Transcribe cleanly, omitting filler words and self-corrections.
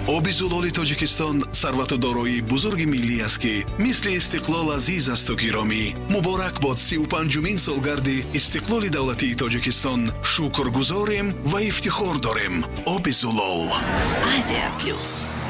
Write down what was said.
оби зулоли тоҷикистон сарвату дороии бузурги миллӣ аст ки мисли истиқлол азиз асту гиромӣ. муборак бод 35-умин солгарди истиқлоли давлатии тоҷикистон. шукргузорем ва ифтихор дорем. оби зулол. Азия плюс.